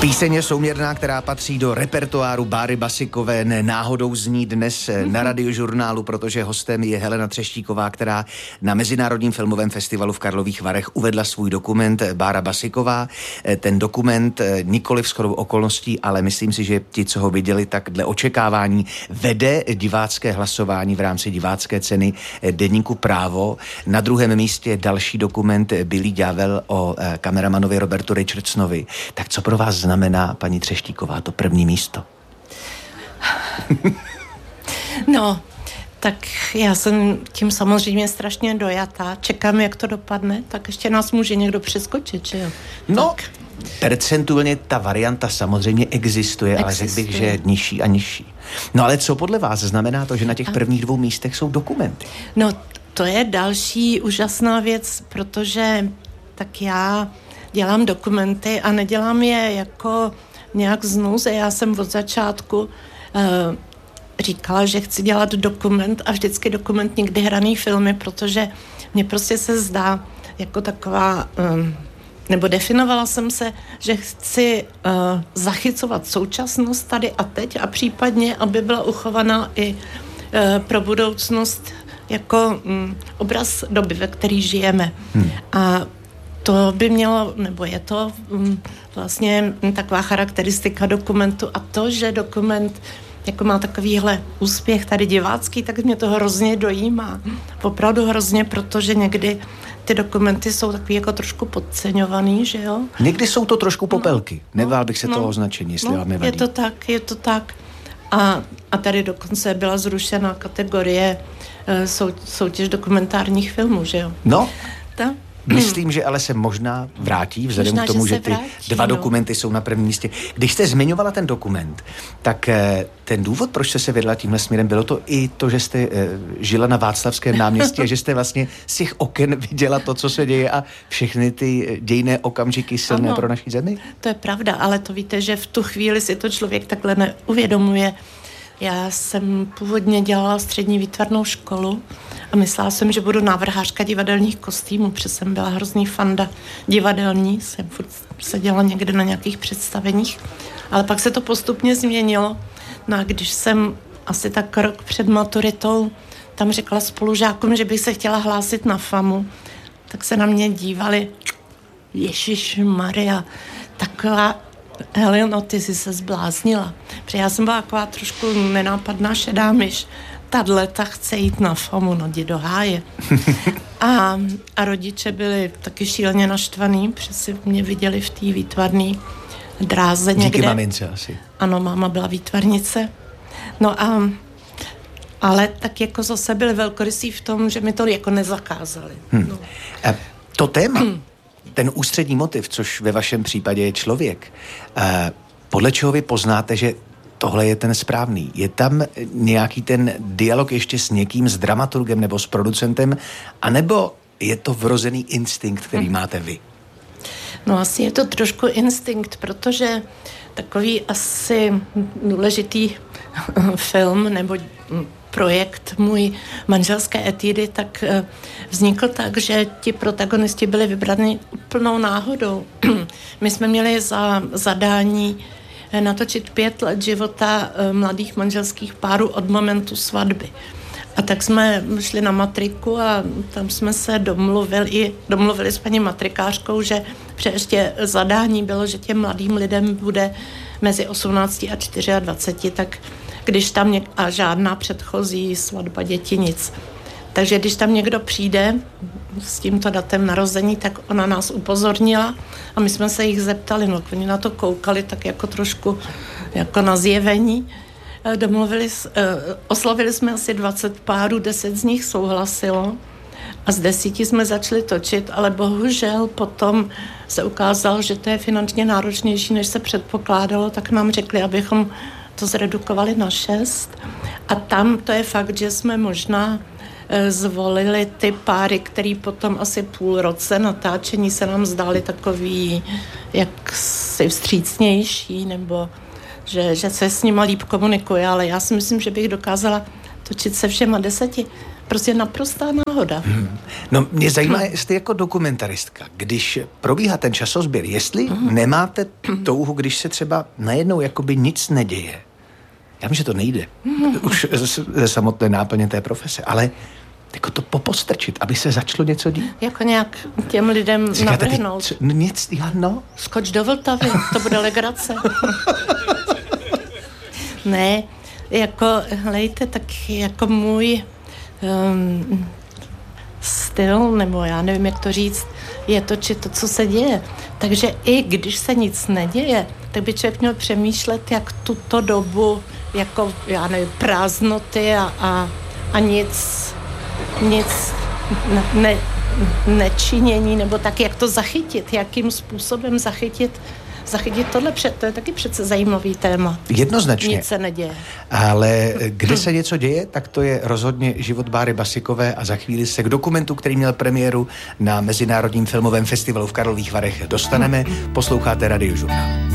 Píseň je souměrná, která patří do repertoáru Báry Basikové. Náhodou zní dnes na Radiožurnálu, protože hostem je Helena Třeštíková, která na Mezinárodním filmovém festivalu v Karlových Varech uvedla svůj dokument Bára Basiková. Ten dokument nikoli shodou okolností, ale myslím si, že ti, co ho viděli, tak dle očekávání vede divácké hlasování v rámci divácké ceny deníku Právo. Na druhém místě další dokument Bílý ďábel o kameramanovi Robertu Richardsonovi. Tak co pro vás znamená, paní Třeštíková, to první místo? No, tak já jsem tím samozřejmě strašně dojatá. Čekám, jak to dopadne, tak ještě nás může někdo přeskočit, že jo? No, percentuálně ta varianta samozřejmě existuje, ale řekl bych, že nižší a nižší. No ale co podle vás znamená to, že na těch prvních dvou místech jsou dokumenty? No, to je další úžasná věc, protože tak já dělám dokumenty a nedělám je jako nějak z nouze. Já jsem od začátku říkala, že chci dělat dokument a vždycky dokument, nikdy hraný filmy, protože mně prostě se zdá jako taková, nebo definovala jsem se, že chci zachycovat současnost tady a teď a případně, aby byla uchovaná i pro budoucnost jako obraz doby, ve které žijeme. A to by mělo, nebo je to vlastně taková charakteristika dokumentu a to, že dokument jako má takovýhle úspěch tady divácký, tak mě to hrozně dojímá. Opravdu hrozně, protože někdy ty dokumenty jsou takový jako trošku podceňovaný, že jo? Někdy jsou to trošku popelky. Nebál bych se toho označení, jestli vám nevadí. Je to tak. A tady dokonce byla zrušena kategorie soutěž dokumentárních filmů, že jo? No. Myslím, že ale se možná vrátí, vzhledem k tomu, že ty dva dokumenty jsou na prvním místě. Když jste zmiňovala ten dokument, tak ten důvod, proč jste se vydala tímhle směrem, bylo to i to, že jste žila na Václavském náměstí a že jste vlastně z těch oken viděla to, co se děje a všechny ty dějinné okamžiky silné pro naší zemi? To je pravda, ale to víte, že v tu chvíli si to člověk takhle neuvědomuje. Já jsem původně dělala střední výtvarnou školu a myslela jsem, že budu návrhářka divadelních kostýmů, protože jsem byla hrozný fanda divadelní, jsem furt seděla někde na nějakých představeních, ale pak se to postupně změnilo. No a když jsem asi tak rok před maturitou tam řekla spolužákům, že bych se chtěla hlásit na FAMu, tak se na mě dívali, Ježišmarja, taková Heleno, ty jsi se zbláznila. Protože já jsem byla taková trošku nenápadná šedá myš. Tadleta chce jít na FAMu, no jdi do háje. A rodiče byli taky šíleně naštvaný, protože si mě viděli v té výtvarné dráze někde. Díky mamince asi. Ano, máma byla výtvarnice. No ale tak jako zase byli velkorysí v tom, že mi to jako nezakázali. No. To téma, ten ústřední motiv, což ve vašem případě je člověk, podle čeho vy poznáte, že tohle je ten správný? Je tam nějaký ten dialog ještě s někým, s dramaturgem nebo s producentem, anebo je to vrozený instinkt, který máte vy? No asi je to trošku instinkt, protože takový asi důležitý film nebo projekt můj Manželské etudy, tak vznikl tak, že ti protagonisti byli vybraní úplnou náhodou. My jsme měli za zadání natočit 5 let života mladých manželských párů od momentu svatby. A tak jsme šli na matriku a tam jsme se domluvili s paní matrikářkou, že ještě zadání bylo, že těm mladým lidem bude mezi 18 a 24, tak když tam a žádná předchozí svatba, děti, nic. Takže když tam někdo přijde s tímto datem narození, tak ona nás upozornila a my jsme se jich zeptali, no oni na to koukali tak jako trošku jako na zjevení. Oslovili jsme asi 20 párů, 10 z nich souhlasilo a z 10 jsme začali točit, ale bohužel potom se ukázalo, že to je finančně náročnější, než se předpokládalo, tak nám řekli, abychom to zredukovali na 6. A tam to je fakt, že jsme možná zvolili ty páry, který potom asi půl roce natáčení se nám zdály takový jaksi vstřícnější, nebo že se s nima líp komunikuje, ale já si myslím, že bych dokázala točit se všema 10. prostě naprostá náhoda. No, mě zajímá, jestli jako dokumentaristka, když probíhá ten časozběr, jestli nemáte touhu, když se třeba najednou jakoby nic neděje. Já vím, že to nejde. Už ze samotné náplně té profese, ale jako to popostrčit, aby se začalo něco dít. Jako nějak těm lidem navrhnout. Nic, no. Skoč do Vltavy, to bude legrace. Ne, jako, hlejte, tak jako můj styl, nebo já nevím, jak to říct, je točit to, co se děje. Takže i když se nic neděje, tak by člověk měl přemýšlet, jak tuto dobu, jako, já nevím, prázdnoty a nic nečinění, nebo tak, jak to zachytit, jakým způsobem zachytit tohle, to je taky přece zajímavý téma. Jednoznačně. Nic se neděje. Ale kde se něco děje, tak to je rozhodně život Báry Basikové a za chvíli se k dokumentu, který měl premiéru na Mezinárodním filmovém festivalu v Karlových Varech, dostaneme. Posloucháte Radiožurnál.